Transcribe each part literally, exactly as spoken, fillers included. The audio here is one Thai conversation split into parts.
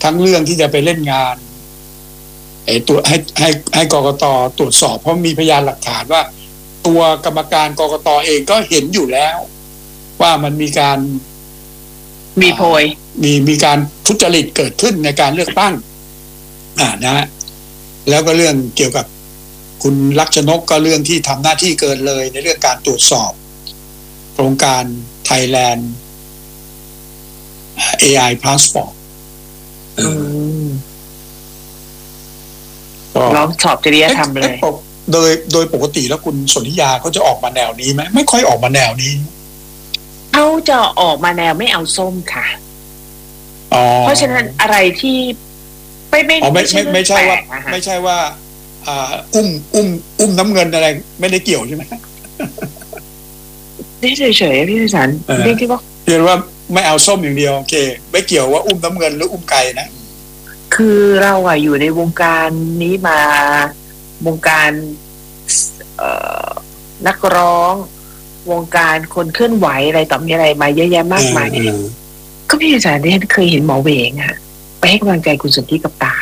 ทั้งเรื่องที่จะไปเล่นงานไอ้ตัวให้ให้ให้กกตตรวจสอบเพราะมีพยานหลักฐานว่าตัวกรรมการกกตเองก็เห็นอยู่แล้วว่ามันมีการมีโพยมีมีการทุจริตเกิดขึ้นในการเลือกตั้งอ่านะฮะแล้วก็เรื่องเกี่ยวกับคุณลักษณกก็เรื่องที่ทำหน้าที่เกินเลยในเรื่องการตรวจสอบโครงการ Thailand เอ ไอ Passport เราสอบจริยธรรมเลยโดยโดยปกติแล้วคุณสนธิยาเขาจะออกมาแนวนี้ไหมไม่ค่อยออกมาแนวนี้เขาจะออกมาแนวไม่เอาส้มค่ะเพราะฉะนั้นอะไรที่ไม่ไม่ไม่ไม่ไม่ใช่ว่าไม่ใช่ว่าอ่าอุ้มอุ้มอุ้มน้ำเงินอะไรไม่ได้เกี่ยวใช่ไหมนี่เฉยๆพี่สันเรื่องที่ว่าเรียนว่าไม่เอาส้มอย่างเดียวโอเคไม่เกี่ยวว่าอุ้มน้ำเงินหรืออุ้มไก่นะคือเราอะอยู่ในวงการนี้มาวงการนักร้องวงการคนเคลื่อนไหวอะไรต่อมีอะไรมาเยอะแยะมากมายก็พี่อาจารย์ที่เคยเห็นหมอเวงอะไปให้กำลังใจคุณสนธิกับตา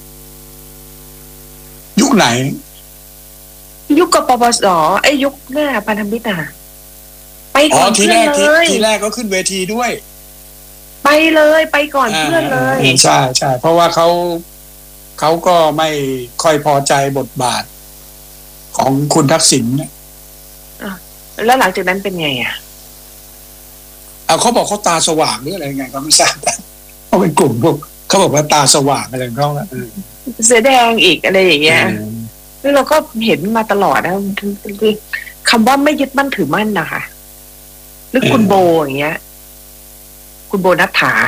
ยุคไหนยุคกปปสไอ้ยุคหน้าพันธมิตรอะไปก่อนทีแรกทีแรกก็ขึ้นเวทีด้วยไปเลยไปก่อนเพื่อนเลยใช่ใช่เพราะว่าเขาเขาก็ไม่ค่อยพอใจบทบาทของคุณทักษิณเนี่ยแล้วหลังจากนั้นเป็นไงอ่ะเอาเขาบอกเขาตาสว่างหรืออะไรไงก็ไม่ทราบแต่เขาเป็นกลุ่มพวกเขาบอกว่าตาสว่างอะไรของเขาแล้วเสือแดงอีกอะไรอย่างเงี้ยแล้วเราก็เห็นมาตลอดนะคำว่าไม่ยึดมั่นถือมั่นนะคะหรือคุณโบอย่างเงี้ยคุณโบนัฐฐา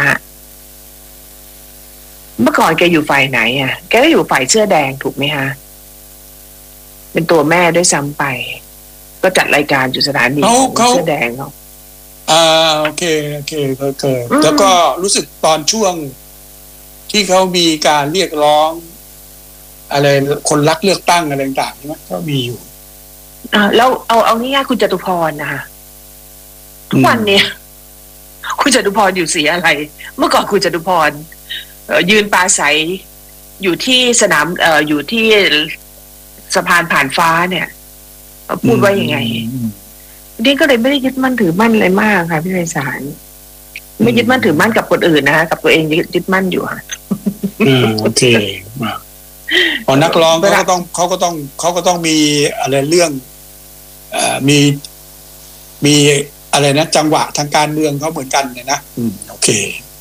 เมื่อก่อนแกอยู่ฝ่ายไหนอ่ะแกก็อยู่ฝ่ายเสื้อแดงถูกไหมฮะเป็นตัวแม่ด้วยซ้ำไปก็จัดรายการอยู่สถานีเสื้อแดงเนาะอ่าโอเคโอเคเคยเคยแล้วก็รู้สึกตอนช่วงที่เขามีการเรียกร้องอะไรคนรักเลือกตั้งอะไรต่างๆใช่ไหมก็มีอยู่อ่าแล้วเอาเอาง่ายๆคุณจตุพรนะคะทุกวันเนี่ยคุณจตุพรอยู่สีอะไรเมื่อก่อนคุณจตุพรยืนปราศัยอยู่ที่สนามเอ่ออยู่ที่สะพานผ่านฟ้าเนี่ยพูดว่ายังไงนี่ก็เลยไม่ได้ยึดมั่นถือมั่นอะไรมากค่ะพี่ไพศาลไม่ยึดมั่นถือมั่นกับคนอื่นนะคะกับตัวเองยึดมั่นอยู่ค่ะอืมโอเคมาพอนักร้องเขาก็ต้องเขาก็ต้องเขาก็ต้องมีอะไรเรื่องเอ่อมีมีอะไรนะจังหวะทางการเมืองเขาเหมือนกันเนี่ยนะอืมโอเค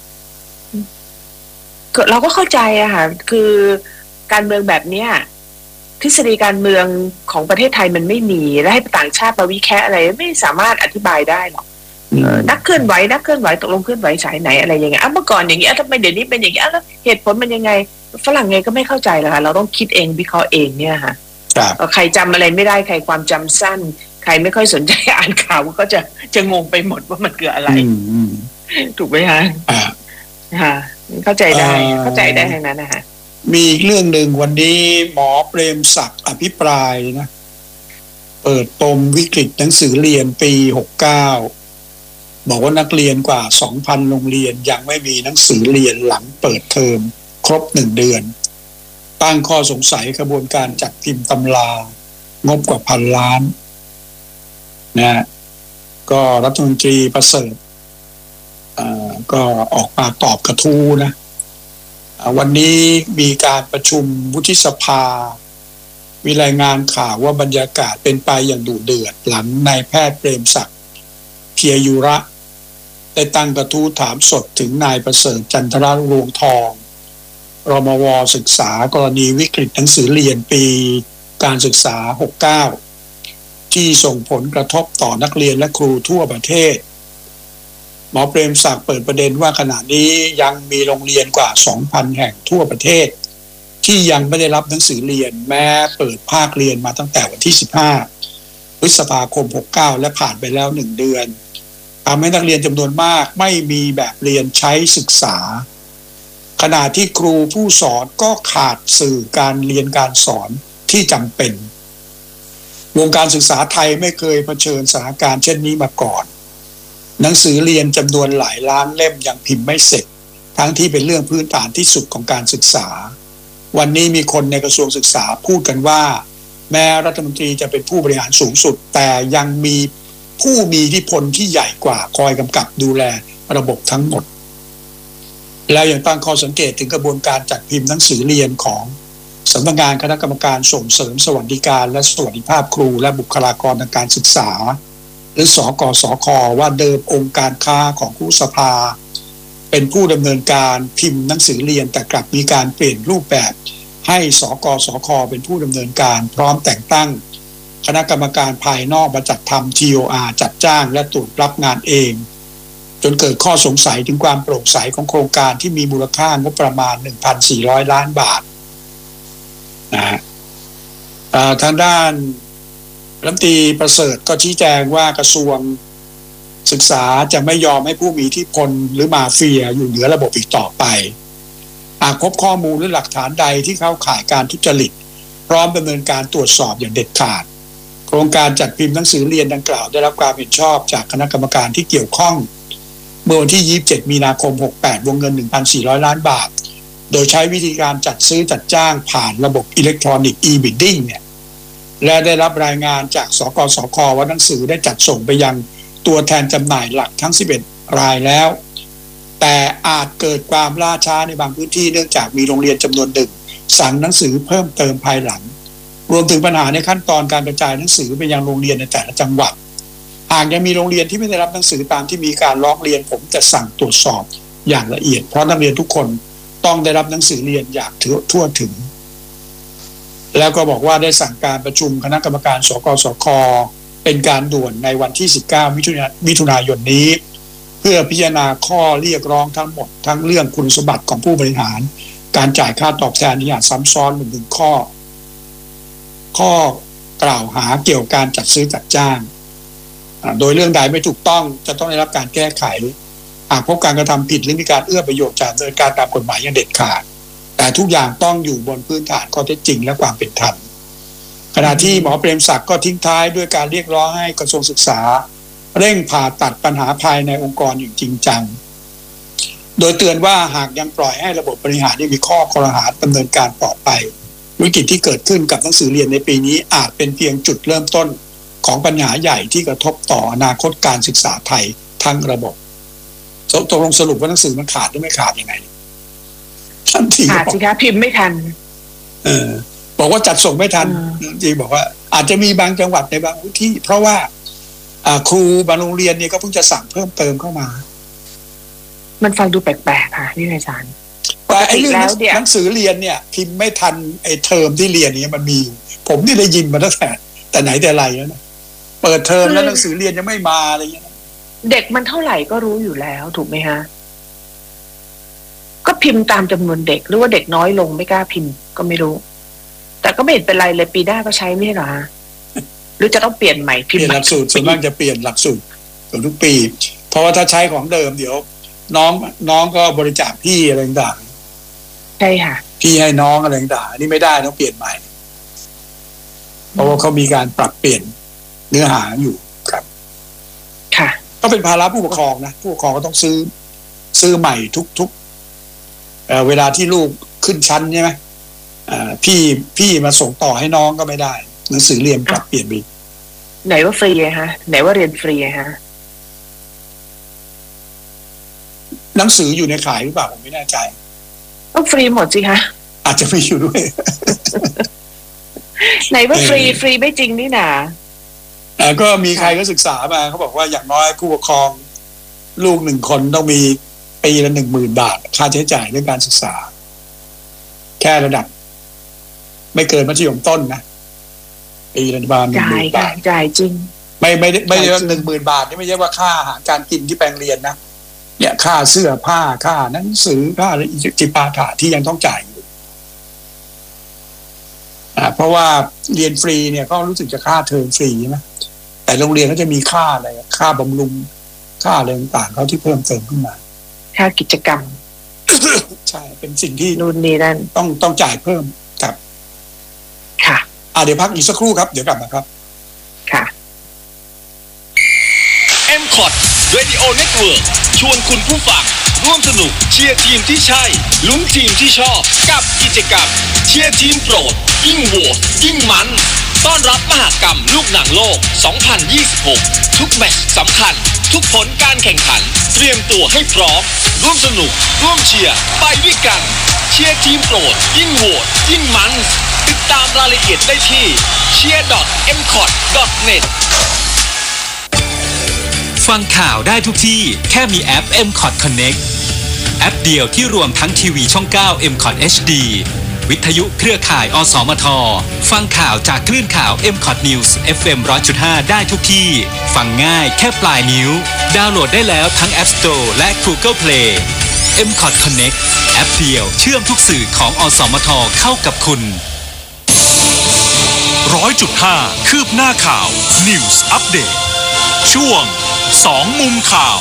เราก็เข้าใจอะค่ะคือการเมืองแบบเนี้ยทฤษฎีการเมืองของประเทศไทยมันไม่มีและให้ต่างชาติมาวิเคราะห์อะไรไม่สามารถอธิบายได้หรอกนักเคลื่อนไหวนักเคลื่อนไหวตกลงเคลื่อนไหวสายไหนอะไรอย่างเงี้ยเมื่อก่อนอย่างเงี้ยทำไมเดี๋ยวนี้เป็นอย่างเงี้ยแล้วเหตุผลมันยังไงฝรั่งไงก็ไม่เข้าใจหรอกค่ะเราต้องคิดเองวิเคราะห์เองเนี่ยค่ะใครจำอะไรไม่ได้ใครความจำสั้นใครไม่ค่อยสนใจอ่านข่าวก็จะจะงงไปหมดว่ามันเกิดอะไรถูกไหมคะค่ะเข้าใจได้เข้าใจได้ทั้งนั้นนะคะมีอีกเรื่องหนึ่งวันนี้หมอเปรมศักดิ์อภิปรายนะเปิดปมวิกฤตหนังสือเรียนปีหกสิบเก้าบอกว่านักเรียนกว่า สองพัน โรงเรียนยังไม่มีหนังสือเรียนหลังเปิดเทอมครบหนึ่งเดือนตั้งข้อสงสัยกระบวนการจัดพิมพ์ตำรางบกว่าพันล้านนะก็รัฐมนตรีประเสริฐก็ออกมาตอบกระทู้นะวันนี้มีการประชุมวุฒิสภามีรายงานข่าวว่าบรรยากาศเป็นไปอย่างดุเดือดหลังนายแพทย์เปรมศักดิ์เพียยุระได้ตั้งกระทู้ถามสดถึงนายประเสริฐจันทรรวงทองรมว.ศึกษากรณีวิกฤตหนังสือเรียนปีการศึกษาหกสิบเก้าที่ส่งผลกระทบต่อนักเรียนและครูทั่วประเทศหมอเปรมศักดิ์เปิดประเด็นว่าขณะนี้ยังมีโรงเรียนกว่า สองพัน แห่งทั่วประเทศที่ยังไม่ได้รับหนังสือเรียนแม้เปิดภาคเรียนมาตั้งแต่วันที่สิบห้าพฤษภาคมหกสิบเก้าและผ่านไปแล้วหนึ่งเดือนทำให้นักเรียนจำนวนมากไม่มีแบบเรียนใช้ศึกษาขณะที่ครูผู้สอนก็ขาดสื่อการเรียนการสอนที่จำเป็นวงการศึกษาไทยไม่เคยเผชิญสถานการณ์เช่นนี้มาก่อนหนังสือเรียนจำนวนหลายล้านเล่มยังพิมพ์ไม่เสร็จทั้งที่เป็นเรื่องพื้นฐานที่สุดของการศึกษาวันนี้มีคนในกระทรวงศึกษาพูดกันว่าแม้รัฐมนตรีจะเป็นผู้บริหารสูงสุดแต่ยังมีผู้มีอิทธิพลที่ใหญ่กว่าคอยกำกับดูแลระบบทั้งหมดแล้วยังตั้งข้อสังเกตถึงกระบวนการจัดพิมพ์หนังสือเรียนของสำนักงานคณะกรรมการส่งเสริมสวัสดิการและสวัสดิภาพครูและบุคลากรทางการศึกษาหรือสกสคว่าเดิมองค์การค้าของครูสภาเป็นผู้ดำเนินการพิมพ์หนังสือเรียนแต่กลับมีการเปลี่ยนรูปแบบให้สกสคเป็นผู้ดำเนินการพร้อมแต่งตั้งคณะกรรมการภายนอกมาจัดทำ ที โอ อาร์ จัดจ้างและตรวจรับงานเองจนเกิดข้อสงสัยถึงความโปร่งใสของโครงการที่มีมูลค่างบประมาณ หนึ่งพันสี่ร้อย ล้านบาทนะฮะทางด้านรัฐมนตรีประเสริฐก็ชี้แจงว่ากระทรวงศึกษาจะไม่ยอมให้ผู้มีอิทธิพลหรือมาเฟียอยู่เหนือระบบอีกต่อไปหากพบข้อมูลหรือหลักฐานใดที่เข้าข่ายการทุจริตพร้อมดำเนินการตรวจสอบอย่างเด็ดขาดโครงการจัดพิมพ์หนังสือเรียนดังกล่าวได้รับความเห็นชอบจากคณะกรรมการที่เกี่ยวข้องเมื่อวันที่ยี่สิบเจ็ดมีนาคมหกสิบแปดวงเงิน หนึ่งพันสี่ร้อย ล้านบาทโดยใช้วิธีการจัดซื้อจัดจ้างผ่านระบบอิเล็กทรอนิกส์ e-bidding เนี่ยและได้รับรายงานจากสกสคว่าหนังสือได้จัดส่งไปยังตัวแทนจำหน่ายหลักทั้งสิบเอ็ดรายแล้วแต่อาจเกิดความล่าช้าในบางพื้นที่เนื่องจากมีโรงเรียนจำนวนหนึ่งสั่งหนังสือเพิ่มเติมภายหลังรวมถึงปัญหาในขั้นตอนการกระจายหนังสือไปยังโรงเรียนในแต่ละจังหวัดหากยังมีโรงเรียนที่ไม่ได้รับหนังสือตามที่มีการร้องเรียนผมจะสั่งตรวจสอบอย่างละเอียดเพราะนักเรียนทุกคนต้องได้รับหนังสือเรียนอย่างทั่วถึงแล้วก็บอกว่าได้สั่งการประชุมคณะกรรมการสกสคเป็นการด่วนในวันที่สิบเก้ามิถุนายนนี้เพื่อพิจารณาข้อเรียกร้องทั้งหมดทั้งเรื่องคุณสมบัติของผู้บริหารการจ่ายค่าตอบแทนที่อาจซ้ำซ้อนรวมถึงข้อข้อกล่าวหาเกี่ยวกับการจัดซื้อจัดจ้างโดยเรื่องใดไม่ถูกต้องจะต้องได้รับการแก้ไขหากพบการกระทำผิดหรือมีการเอื้อประโยชน์จากดำเนินการตามกฎหมายอย่างเด็ดขาดแต่ทุกอย่างต้องอยู่บนพื้นฐานข้อเท็จจริงและความเป็นธรรมขณะที่หมอเปรมศักดิ์ก็ทิ้งท้ายด้วยการเรียกร้องให้กระทรวงศึกษาเร่งผ่าตัดปัญหาภายในองค์กรอย่างจริงจังโดยเตือนว่าหากยังปล่อยให้ระบบบริหารมีข้อคอรหาดำเนินการต่อไปวิกฤตที่เกิดขึ้นกับหนังสือเรียนในปีนี้อาจเป็นเพียงจุดเริ่มต้นของปัญหาใหญ่ที่กระทบต่ออนาคตการศึกษาไทยทั้งระบบตกลงสรุปว่าหนังสือมันขาดหรือไม่ขาดยังไงทันทีขาดสิคะพิมพ์ไม่ทันเออบอกว่าจัดส่งไม่ทันจริงบอกว่าอาจจะมีบางจังหวัดในบางพื้นที่เพราะว่าครูบางโรงเรียนเนี่ยก็เพิ่งจะสั่งเพิ่มเติมเข้ามามันฟังดูแปลกๆค่ะนี่อาจารย์แต่ไอ้เรื่องหนังสือเรียนเนี่ยพิมพ์ไม่ทันไอ้เทอมที่เรียนนี้มันมีผมนี่ได้ยินมาตั้งแต่แต่ไหนแต่ไรแล้วนะเปิดเทอมแล้วหนังสือเรียนยังไม่มาอะไรอย่างเงี้ยเด็กมันเท่าไหร่ก็รู้อยู่แล้วถูกไหมฮะก็พิมพ์ตามจำนวนเด็กหรือว่าเด็กน้อยลงไม่กล้าพิมพ์ก็ไม่รู้แต่ก็ไม่เห็นเป็นไรเลยปีหน้าก็ใช้ไม่ใช่หรอหรือจะต้องเปลี่ยนใหม่พิมพ์หลักสูตรส่วนมากจะเปลี่ยนหลักสูตรทุกปีเพราะว่าถ้าใช้ของเดิมเดี๋ยวน้องน้องก็บริจาคพี่อะไรต่างใช่ค่ะพี่ให้น้องอะไรต่างนี่ไม่ได้ต้องเปลี่ยนใหม่เพราะว่าเขามีการปรับเปลี่ยนเนื้อหาอยู่ครับค่ะก็เป็นภาระผู้ปกครองนะผู้ปกครองก็ต้องซื้อซื้อใหม่ทุกๆ เ, เวลาที่ลูกขึ้นชั้นใช่ไหมพี่พี่มาส่งต่อให้น้องก็ไม่ได้หนังสือเรียนปรับเปลี่ยนไปไหนว่าฟรีฮะไหนว่าเรียนฟรีฮะหนังสืออยู่ในขายหรือเปล่าผมไม่แน่ใจต้องฟรีหมดสิคะอาจจะไม่อยู่ด้วยไหนว่าฟรีฟรีไม่จริงนี่นาอ่าก็มีใครก็ศึกษามาเขาบอกว่าอย่างน้อยผู้ปกครองลูกหนึ่งคนต้องมีปีละหนึ่งหมื่นบาทค่าใช้จ่ายเรื่องการศึกษาแค่ระดับไม่เกินมัธยมต้นนะปีละประมาณหนึ่งหมื่นบาทจ่ายจริงไม่ไม่ไม่ได้ว่าหนึ่งหมื่นบาทนี่ไม่ใช่ว่าค่าอาหารการกินที่แปลงเรียนนะเนี่ยค่าเสื้อผ้าค่าหนังสือค่าจิปาถะที่ยังต้องจ่ายอยู่อ่าเพราะว่าเรียนฟรีเนี่ยก็รู้สึกจะค่าเทอมฟรีใช่ไหมแต่โรงเรียนก็จะมีค่าอะไรค่าบำรุงค่าอะไรต่างๆเขาที่เพิ่มเติมขึ้นมาค่ากิจกรรมใช่เป็นสิ่งที่นู่นนี่นั่นต้องต้องจ่ายเพิ่มครับค่ะอ่าเดี๋ยวพักอีกสักครู่ครับเดี๋ยวกลับมาครับค่ะเอ็ม คอท Radio Network ชวนคุณผู้ฟังร่วมสนุกเชียร์ทีมที่ใช่ลุ้นทีมที่ชอบกับกิจกรรมเชียร์ทีมโปรดยิ่งโหวตยิ่งมันต้อนรับมหกรรมลูกหนังโลก สองพันยี่สิบหก ทุกแมตช์สำคัญทุกผลการแข่งขันเตรียมตัวให้พร้อมร่วมสนุกร่วมเชียร์ไปด้วยกันเชียร์ทีมโปรดยิ่งโหวตยิ่งมันติดตามรายละเอียดได้ที่ เชียร์ ดอท เอ็ม คอท ดอท เน็ตฟังข่าวได้ทุกที่แค่มีแอป เอ็ม คอท Connect แอปเดียวที่รวมทั้งทีวีช่อง เก้า เอ็ม คอท เอช ดี วิทยุเครือข่ายอสมทฟังข่าวจากคลื่นข่าว เอ็ม คอท News เอฟ เอ็ม หนึ่งร้อยจุดห้า ได้ทุกที่ฟังง่ายแค่ปลายนิ้วดาวน์โหลดได้แล้วทั้ง App Store และ Google Play เอ็ม คอท Connect แอปเดียวเชื่อมทุกสื่อของอสมทเข้ากับคุณร้อยจุดห้าคืบหน้าข่าว News Update ช่วงสองมุมข่าว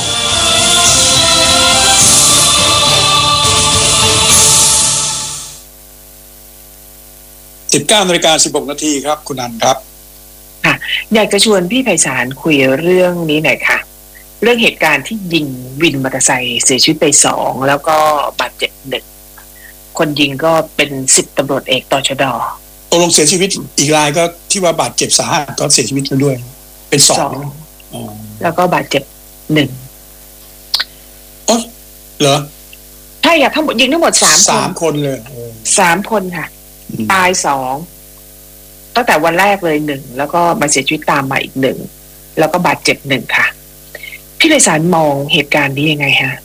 สิบเก้านาฬิกาสิบหกนาทีครับคุณอันครับค่ะอยากจะชวนพี่ไพศาลคุยเรื่องนี้หน่อยค่ะเรื่องเหตุการณ์ที่ยิงวินมอเตอร์ไซค์เสียชีวิตไปสองแล้วก็บาดเจ็บหนึ่งคนยิงก็เป็นสิบตำรวจเอกตชด. ตกลงเสียชีวิตอีกรายก็ที่ว่าบาดเจ็บสาหัสก็เสียชีวิตแล้วด้วยเป็นสองแล้วก็บาดเจ็บหนึ่งอ๋อเหรอใช่ค่ะทั้งหมดยิงทั้งหมดสามคนสามคนเลยสามคนค่ะตายสองตั้งแต่วันแรกเลยหนึ่งแล้วก็มาเสียชีวิตตามมาอีกหนึ่งแล้วก็บาดเจ็บหนึ่งค่ะพี่ไพศาลมองเหตุการณ์นี้ยังไงฮะ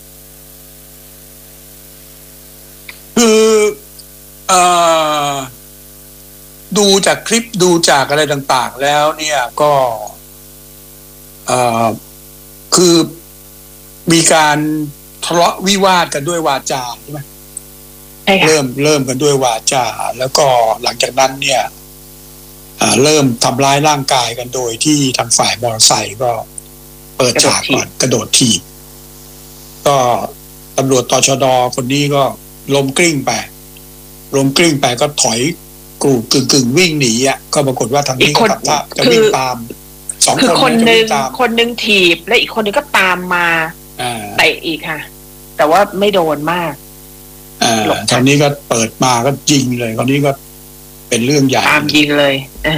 คือเอ่อดูจากคลิปดูจากอะไรต่างๆแล้วเนี่ยก็เอ่อคือมีการทะเลาะวิวาทกันด้วยวาจาใช่ไหมเริ่มเริ่มกันด้วยวาจาแล้วก็หลังจากนั้นเนี่ยเริ่มทำร้ายร่างกายกันโดยที่ทางฝ่ายมอเตอร์ไซค์ก็เปิดฉากก่อนกระโดดถีบก็ตำรวจตชด.คนนี้ก็ล้มกลิ้งไปล้มกลิ้งไปก็ถอยกรูกึ่งกึ่งวิ่งหนีอ่ะก็ปรากฏว่าทางนี้ก็จะวิ่งตามสองคนคนหนึ่งคนหนึ่งถีบและอีกคนนึงก็ตามมาเตะอีกค่ะแต่ว่าไม่โดนมากอ่าทางนี้ก็เปิดมาก็ยิงเลยคราวนี้ก็เป็นเรื่องใหญ่ตามยิงเลยอ่า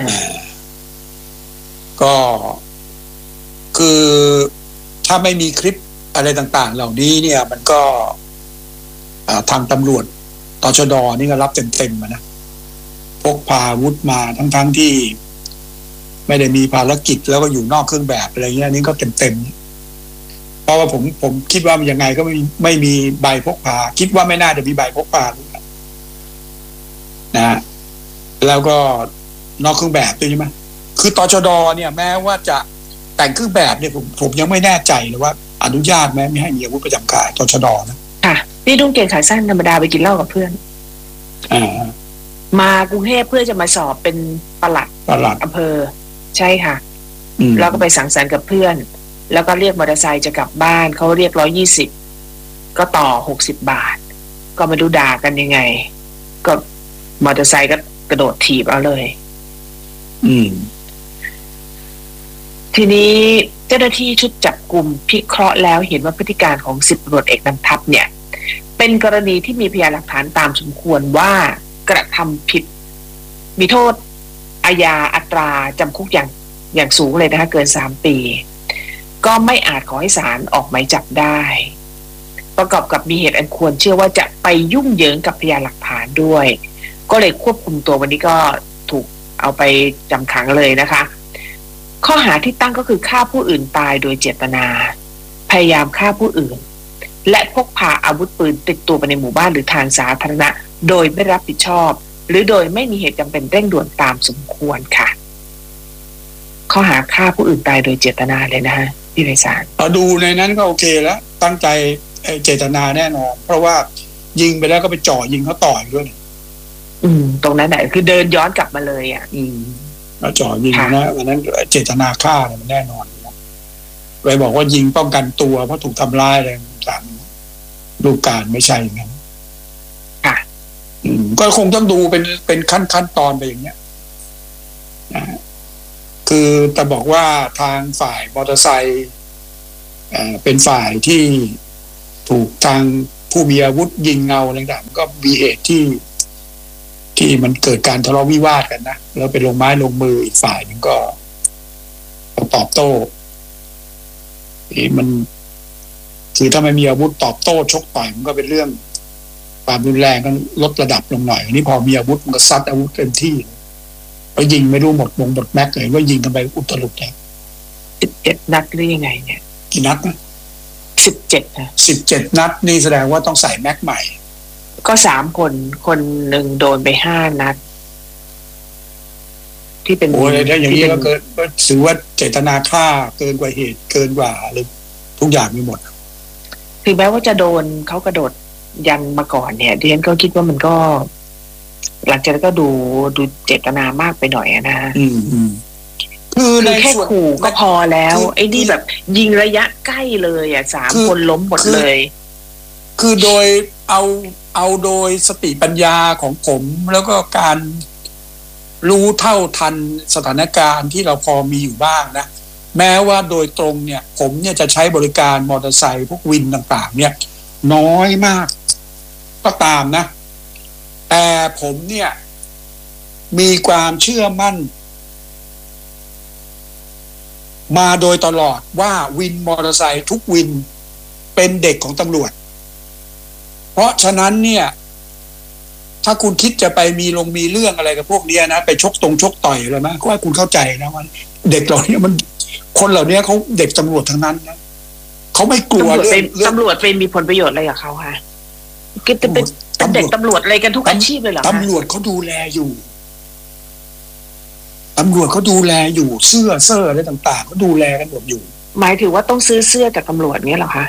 ก็คือถ้าไม่มีคลิปอะไรต่างๆเหล่านี้เนี่ยมันก็ทางตำรวจตชด.นี่ก็รับเต็มๆมานะพกพาอาวุธมาทั้งๆที่ไม่ได้มีภารกิจแล้วก็อยู่นอกเครื่องแบบอะไรเงี้ยนี่ก็เต็มๆเพราะว่าผมผมคิดว่ามันยังไงก็ไม่ไม่มีใบพกพาคิดว่าไม่น่าจะมีใบพกพานะแล้วก็นอกเครื่องแบบด้วยใช่ไหมคือตชด.เนี่ยแม้ว่าจะแต่งเครื่องแบบเนี่ยผมผมยังไม่แน่ใจเลยว่าอนุญาตไหมไม่ให้มีอาวุธประจำกายตชด.นะค่ะนี่นุ่งเกงขาสั้นธรรมดาไปกินเหล้ากับเพื่อนอ่ามากรุงเทพเพื่อจะมาสอบเป็นปลัดปลัดอำเภอใช่ค่ะแล้วก็ไปสังสรรค์กับเพื่อนแล้วก็เรียกมอเตอร์ไซค์จะกลับบ้านเขาเรียกร้อยยี่สิบก็ต่อหกสิบบาทก็มาดูด่ากันยังไงก็มอเตอร์ไซค์ก็กระโดดถีบเอาเลยอืมทีนี้เจ้าหน้าที่ชุดจับกลุ่มพิเคราะห์แล้วเห็นว่าพฤติการของสิบตำรวจเอกนำทัพเนี่ยเป็นกรณีที่มีพยานหลักฐานตามสมควรว่ากระทำผิดมีโทษอาญาอัตราจำคุกอย่างอย่างสูงเลยนะคะเกินสามปีก็ไม่อาจขอให้ศาลออกหมายจับได้ประกอบกับมีเหตุอันควรเชื่อว่าจะไปยุ่งเหยิงกับพยานหลักฐานด้วยก็เลยควบคุมตัววันนี้ก็ถูกเอาไปจำขังเลยนะคะข้อหาที่ตั้งก็คือฆ่าผู้อื่นตายโดยเจตนาพยายามฆ่าผู้อื่นและพกพาอาวุธปืนติดตัวไปในหมู่บ้านหรือทางสาธารณะโดยไม่รับผิดชอบหรือโดยไม่มีเหตุจำเป็นเร่งด่วนตามสมควรค่ะข้อหาฆ่าผู้อื่นตายโดยเจตนาเลยนะฮะพี่ไพศาลเอาดูในนั้นก็โอเคแล้วตั้งใจเจตนาแน่นอนเพราะว่ายิงไปแล้วก็ไปจ่อยิงเขาต่อยด้วยอืมตรงนั้นไหนคือเดินย้อนกลับมาเลยอ่ะอืมแล้วจ่อยิงนะวันนั้นเจตนาฆ่าเนี่ยมันแน่นอนนะไปบอกว่ายิงป้องกันตัวเพราะถูกทำร้ายอะไรต่างๆลูกการไม่ใช่อย่างนั้นค่ะอืมก็คงต้องดูเป็นเป็นขั้นขั้นตอนไปอย่างเงี้ยนะคือแต่บอกว่าทางฝ่ายมอเตอร์ไซค์เอ่อเป็นฝ่ายที่ถูกทางผู้มีอาวุธยิงเงาอะไรต่างๆก็มีเหตุที่ที่มันเกิดการทะเลาะวิวาทกันนะแล้วไปลงไม้ลงมืออีกฝ่ายนึงก็ตอบโต้นี่มันคือถ้าไม่มีอาวุธตอบโต้ชกต่อยมันก็เป็นเรื่องความรุนแรงก็ลดระดับลงหน่อยอันนี้พอมีอาวุธมันก็ซัดอาวุธเต็มที่ไปยิงไม่รู้หมดวงหมดแม็กเลยว่ายิงกันไปอุตลุดเลยสิบเจ็ดนัดหรือยังไงเนี่ยกี่นัดนะสิบเจ็ดนะสิบเจ็ดนัดนี่แสดงว่าต้องใส่แม็กใหม่ก็สามคนคนหนึ่งโดนไปห้านัดที่เป็นโอ้ยถ้าอย่างนี้ก็เกินก็ถือว่าเจตนาฆ่าเกินกว่าเหตุเกินกว่าเลยทุกอย่างมีหมดถึงแม้ว่าจะโดนเขากระโดดยันมาก่อนเนี่ยดิฉันก็คิดว่ามันก็หลังจากนั้นก็ดูดูเจตนามากไปหน่อยนะอืมอืมคือแค่ขู่ก็พอแล้วไอ้นี่แบบยิงระยะใกล้เลยอ่ะสามคนล้มหมดเลยคือโดยเอาเอาโดยสติปัญญาของผมแล้วก็การรู้เท่าทันสถานการณ์ที่เราพอมีอยู่บ้างนะแม้ว่าโดยตรงเนี่ยผมเนี่ยจะใช้บริการมอเตอร์ไซค์พวกวินต่างๆเนี่ยน้อยมากก็ตามนะแต่ผมเนี่ยมีความเชื่อมั่นมาโดยตลอดว่าวินมอเตอร์ไซค์ทุกวินเป็นเด็กของตำรวจเพราะฉะนั้นเนี่ยถ้าคุณคิดจะไปมีลงมีเรื่องอะไรกับพวกนี้นะไปชกตรงชกต่อยอะไรมั้ยก็ให้คุณเข้าใจนะว่าเด็กเหล่านี้มันคนเหล่านี้เขาเด็กตำรวจทั้งนั้นนะเขาไม่กลัวเรื่องตำรวจไปมีผลประโยชน์อะไรกับเขาคะก็จะเป็นเด็กตำรวจอะไรกันทุกอาชีพเลยเหรอตำรวจเขาดูแลอยู่ตำรวจเขาดูแลอยู่เสื้อเสื้ออะไรต่างๆเขาดูแลกันหมดอยู่หมายถึงว่าต้องซื้อเสื้อจากตำรวจเงี้ยเหรอคะ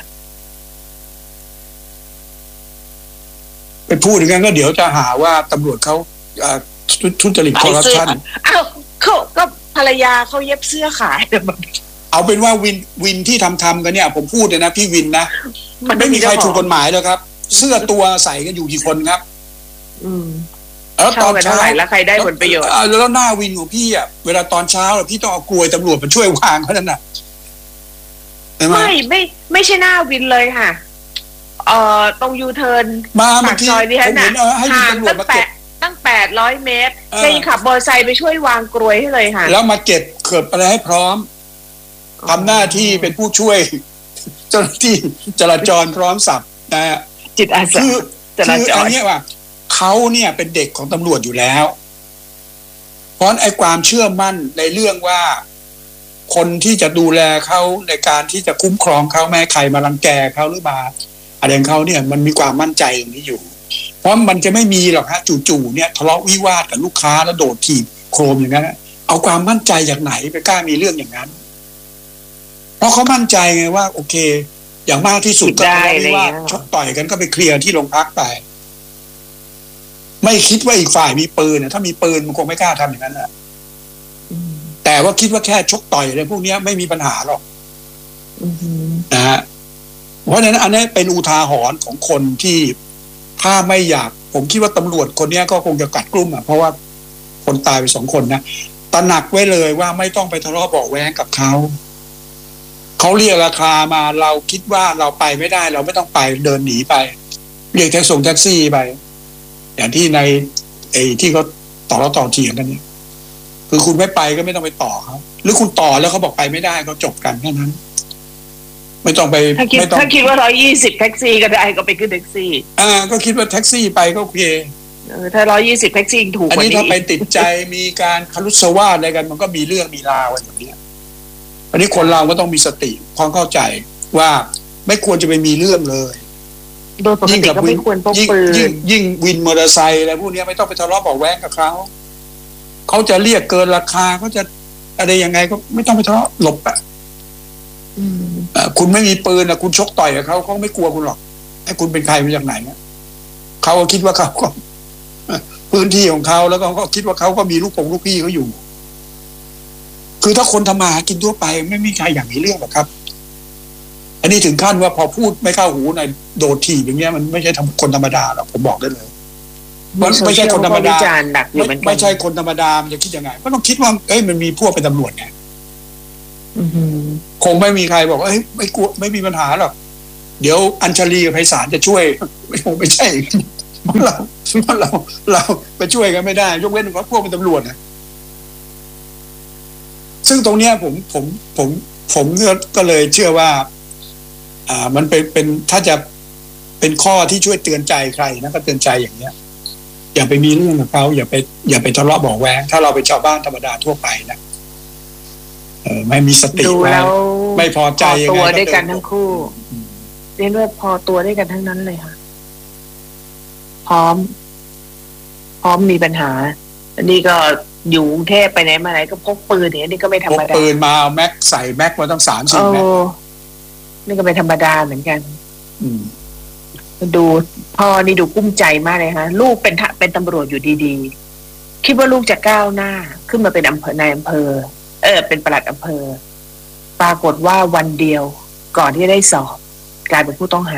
ไปพูดอย่างนั้นก็เดี๋ยวจะหาว่าตำรวจเขาทุจริตคอร์รัปชันอ้าวเขาก็ภรรยาเขาเย็บเสื้อขายเอาเป็นว่าวินวินที่ทำทำกันเนี่ยผมพูดเลยนะพี่วินนะไม่มีใครถูกกฎหมายเลยครับเสื้อตัวใส่กันอยู่กี่คนครับอืมแล้วตอนเช้าแล้วใครได้ผลประโยชน์แล้วหน้าวินของพี่อ่ะเวลาตอนเช้าพี่ต้องเอากลวยตำรวจมาช่วยวางเท่านั้นน่ะไม่ไม่ไม่ใช่หน้าวินเลยค่ะเอ่อตรงยูเทิร์นมาปากซอยนี่ฮะน่ะห่างตั้งแปดตั้งแปดร้อยเมตรใช้ขับมอเตอร์ไซค์ไปช่วยวางกลวยให้เลยค่ะแล้วมาเก็บเขิบอะไรให้พร้อมทำหน้าที่เป็นผู้ช่วยเจ้าหน้าที่จราจรพร้อมสับนะฮะจิตอาสาจราจรอันนี้ว่าเขาเนี่ยเป็นเด็กของตำรวจอยู่แล้วเพราะไอ้ความเชื่อมั่นในเรื่องว่าคนที่จะดูแลเขาในการที่จะคุ้มครองเขาแม้ใครมารังแกเขาหรือมาอะไรของเขาเนี่ยมันมีความมั่นใจอย่างนี้อยู่เพราะมันจะไม่มีหรอกฮะจู่ๆเนี่ยทะเลาะวิวาทกับลูกค้าแล้วโดดถีบโครมอย่างนั้นเอาความมั่นใจจากไหนไปกล้ามีเรื่องอย่างนั้นเพราะเขามั่นใจไงว่าโอเคอย่างมากที่สุดก็ทะเลาะวิวาทชกต่อยกันก็ไปเคลียร์ที่โรงพักไปไม่คิดว่าอีกฝ่ายมีปืนนะถ้ามีปืนมันคงไม่กล้าทำอย่างนั้นนะแต่ว่าคิดว่าแค่ชกต่อยอะไรพวกนี้ไม่มีปัญหาหรอกนะฮะเพราะฉะนั้นอันนี้เป็นอุทาหรณ์ของคนที่ถ้าไม่อยากผมคิดว่าตำรวจคนนี้ก็คงจะกัดกลุ่มอ่ะเพราะว่าคนตายไปสองคนนะตระหนักไว้เลยว่าไม่ต้องไปทะเลาะเบาะแว้งกับเขาเขาเรียกราคามาเราคิดว่าเราไปไม่ได้เราไม่ต้องไปเดินหนีไปเรียกแท็กซี่แท็กซี่ไปอย่างที่ในไอ้ที่เขาต่อแล้วต่อเถียงกันเนี่ยคือคุณไม่ไปก็ไม่ต้องไปต่อเขาหรือคุณต่อแล้วเขาบอกไปไม่ได้ก็จบกันแค่นั้นไม่ต้องไปไม่ต้องถ้าคิดว่าร้อยยี่สิบแท็กซี่ก็ได้ก็ไปขึ้นแท็กซี่อ่าก็คิดว่าแท็กซี่ไปก็โอเคเออถ้าร้อยยี่สิบแท็กซี่ถูกกว่านี้อันนี้ถ้าไปติดใจมีการคลุสวาทอะไรกันมันก็มีเรื่องมีราวอย่างนี้อันนี้คนเราก็ต้องมีสติความเข้าใจว่าไม่ควรจะไปมีเรื่องเลยโดยปกติก็ไม่ควรพกปืนยิ่งวินมอเตอร์ไซค์อะไรพวกนี้ไม่ต้องไปทะเลาะเบาะแว้งกับเขาเขาจะเรียกเกินราคาเขาจะอะไรยังไงก็ไม่ต้องไปทะเลาะหลบอ่ะคุณไม่มีปืนอ่ะคุณชกต่อยกับเขาเขาไม่กลัวคุณหรอกให้คุณเป็นใครมาจากไหนเนี่ยเขาก็คิดว่าเขาก็พื้นที่ของเขาแล้วก็เขาคิดว่าเขาก็มีลูกปงลูกพี่เขาอยู่คือถ้าคนทำมาหากินทั่วไปไม่มีใครอย่างนี้เรื่องหรอกครับอันนี้ถึงขั้นว่าพอพูดไม่เข้าหูในโดดถีบอย่างเงี้ยมันไม่ใช่คนธรรมดาหรอกผมบอกได้เลยมันไม่ใช่คนธรรมดาไม่ใช่คนธรรมดามันจะคิดยังไงก็ต้องคิดว่าเอ้ยมันมีพวกเป็นตำรวจไงคงไม่มีใครบอกว่าเอ้ยไม่กลัวไม่มีปัญหาหรอกเดี๋ยวอัญชลีกับไพศาลจะช่วยไม่คงไม่ใช่เราเราเราไปช่วยกันไม่ได้ยกเว้นว่าพวกเป็นตำรวจนะซึ่งตรงเนี้ยผมผมผมผมก็เลยเชื่อว่าอ่ามันเป็นเป็นถ้าจะเป็นข้อที่ช่วยเตือนใจใครนะก็เตือนใจอย่างเนี้ยอย่าไปมีเรื่องกับเขาอย่าไปอย่าไปทะเลาะเบาะแว้งถ้าเราเป็นชาวบ้านธรรมดาทั่วไปนะเออไม่มีสติดูแล้วไม่พอใจยังไงตัวด้วยกันทั้งคู่เรียกว่าพอตัวด้วยกันทั้งนั้นเลยค่ะพร้อมพร้อมมีปัญหาอันนี้ก็อยู่กรุงเทพไปไหนมาไหนก็พกปืนเนี่ยนี่ก็ไม่ธรรมดาพกปืนมาเอาแม็กใส่แม็กมาตั้งสามสี่แม็กนี่ก็ไม่ธรรมดาเหมือนกันอืมดูพ่อนี่ดูกุ้มใจมากเลยฮะลูกเป็นเป็นตำรวจอยู่ดีๆคิดว่าลูกจะก้าวหน้าขึ้นมาเป็นอำเภอนายอำเภอเออเป็นปลัดอำเภอปรากฏว่าวันเดียวก่อนที่ได้สอบกลายเป็นผู้ต้องหา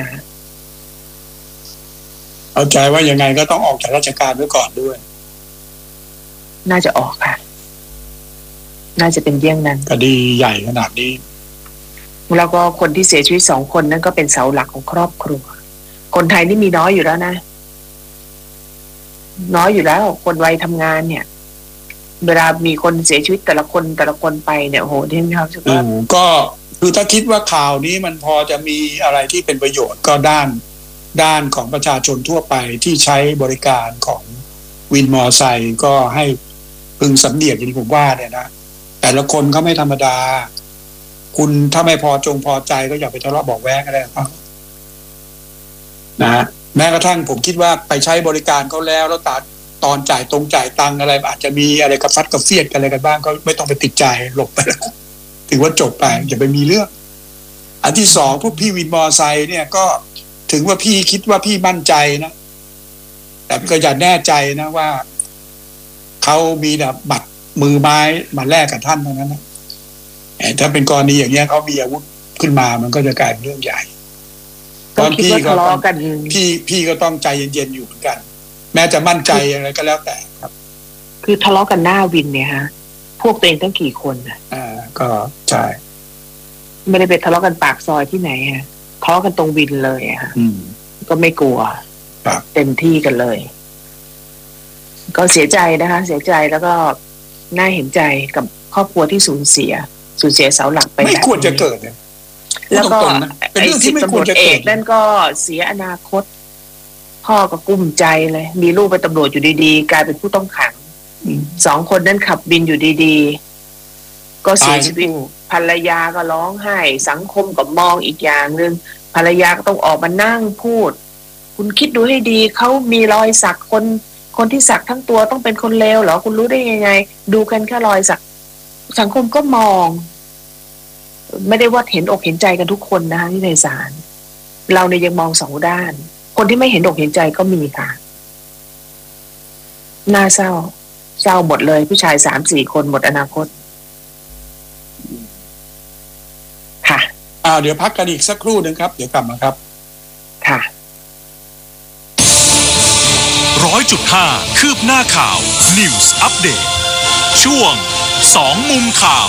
เอาใจว่ายังไงก็ต้องออกจากราชการไว้ก่อนด้วยน่าจะออกค่ะน่าจะเป็นเยี่ยงนั้นคดีใหญ่ขนาดนี้แล้วก็คนที่เสียชีวิตสองคนนั้นก็เป็นเสาหลักของครอบครัวคนไทยนี่มีน้อยอยู่แล้วนะน้อยอยู่แล้วคนวัยทำงานเนี่ยเวลามีคนเสียชีวิตแต่ละคนแต่ละคนไปเนี่ยโหที่มีความรู้สึกว่าก็คือถ้าคิดว่าข่าวนี้มันพอจะมีอะไรที่เป็นประโยชน์ก็ด้านด้านของประชาชนทั่วไปที่ใช้บริการของวินมอไซค์ก็ให้พึงสำเนียกอย่างที่ผมว่าเนี่ยนะแต่ละคนเขาไม่ธรรมดาคุณถ้าไม่พอจงพอใจก็อย่าไปทะเลาะเบาะแว้งอะไรครับนะแม้กระทั่งผมคิดว่าไปใช้บริการเขาแล้วแล้วตาตอนจ่ายตรงจ่ายตังอะไรอาจจะมีอะไรกระฟัดกระเฟียดกันอะไรกันบ้างก็ไม่ต้องไปติดใจหลบไปแล้วถือว่าจบไปอย่าไปมีเรื่องอันที่สองพวกพี่วินมอไซค์เนี่ยก็ถึงว่าพี่คิดว่าพี่มั่นใจนะแต่ก็อย่าแน่ใจนะว่าเขามีแบบบัตรมือไม้มาแลกกับท่านเท่านั้นนะถ้าเป็นกรณีอย่างเงี้ยเขามีอาวุธขึ้นมามันก็จะกลายเป็นเรื่องใหญ่ตอนพี่ก็พี่พี่ก็ต้องใจเย็นๆอยู่เหมือนกันแม้จะมั่นใจอะไรก็แล้วแต่ครับคือทะเลาะกันหน้าวินเนี่ยฮะพวกตัวเองตั้งกี่คนอ่ะอ่าก็ใช่ไม่ได้ไปทะเลาะกันปากซอยที่ไหนฮะทะเลาะกันตรงวินเลยฮะก็ไม่กลัวเต็มที่กันเลยก็เสียใจนะคะเสียใจแล้วก็น่าเห็นใจกับครอบครัวที่สูญเสียสูญเสียเสาหลักไปไม่ควรจะเกิดเนี่ยแล้วก็ไอ้สิบตำรวจเอกนั่นก็เสียอนาคตพ่อก็กุ้มใจเลยมีลูกเป็นตำรวจอยู่ดีๆกลายเป็นผู้ต้องขังสองคนนั้นขับบินอยู่ดีๆก็เสียชีวิตภรรยาก็ร้องไห้สังคมก็มองอีกอย่างนึงภรรยาก็ต้องออกมานั่งพูดคุณคิดดูให้ดีเขามีรอยสักคนคนที่สักทั้งตัวต้องเป็นคนเลวเหรอคุณรู้ได้ยังไงดูกันแค่รอยสักสังคมก็มองไม่ได้ว่าเห็นอกเห็นใจกันทุกคนนะคะที่ในศาลเราเนี่ยยังมองสองด้านคนที่ไม่เห็นอกเห็นใจก็มีค่ะน่าเศร้าเศร้าหมดเลยผู้ชายสามสี่คนหมดอนาคตค่ะอ่าเดี๋ยวพักกันอีกสักครู่นึงครับเดี๋ยวกลับมาครับค่ะร้อยจุดห้าคืบหน้าข่าว News Update ช่วงสองมุมข่าว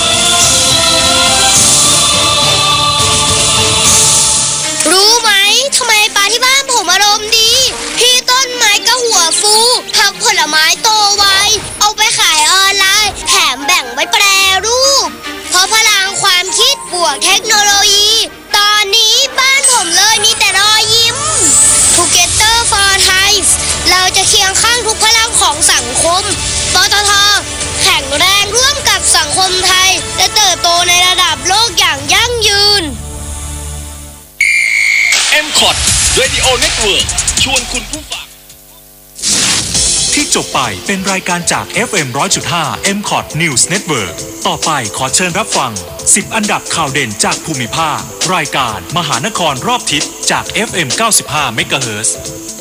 รู้ไหมทำไมปลาที่บ้านผมอารมณ์ดีพี่ต้นไม้ก็หัวฟูผักผลไม้โตไวเอาไปขายออนไลน์แถมแบ่งไว้แปรรูปเพราะพลังความคิดบวกเทคโนโลยีตอนนี้บ้านผมเลยมีแต่รอยยิ้ม Together for Thai เราจะเคียงข้างทุกพลังของสังคมปตท.แข็งแรงร่วมกับสังคมไทยและเติบโตในระดับโลกอย่างยั่งยืนเอ็ม คอท Radio Network ชวนคุณผู้ฟังที่จบไปเป็นรายการจาก เอฟ เอ็ม หนึ่งร้อยจุดห้า เอ็ม คอท News Network ต่อไปขอเชิญรับฟังสิบอันดับข่าวเด่นจากภูมิภาครายการมหานครรอบทิศจาก เอฟ เอ็ม เก้าสิบห้า เมกะเฮิรตซ์